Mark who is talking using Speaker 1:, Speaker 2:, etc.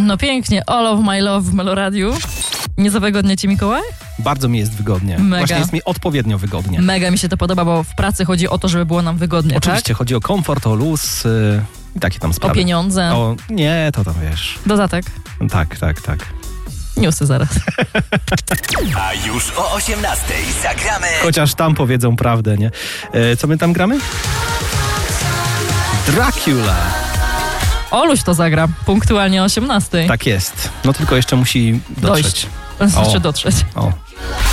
Speaker 1: No pięknie, All of My Love w Meloradiu. Nie za wygodnie ci, Mikołaj?
Speaker 2: Bardzo mi jest wygodnie.
Speaker 1: Mega.
Speaker 2: Właśnie jest mi odpowiednio wygodnie.
Speaker 1: Mega mi się to podoba, bo w pracy chodzi o to, żeby było nam wygodnie,
Speaker 2: Oczywiście chodzi o komfort, o luz i takie tam
Speaker 1: tak?
Speaker 2: sprawy.
Speaker 1: O pieniądze.
Speaker 2: Nie, to tam wiesz.
Speaker 1: Dodatek.
Speaker 2: Tak.
Speaker 1: Newsy zaraz.
Speaker 3: A już o 18:00 zagramy.
Speaker 2: Chociaż tam powiedzą prawdę, nie? Co my tam gramy? Dracula.
Speaker 1: Oluś to zagra, punktualnie o 18:00.
Speaker 2: Tak jest. No tylko jeszcze musi dotrzeć.
Speaker 1: Dojść. Znaczy dotrzeć.
Speaker 2: O.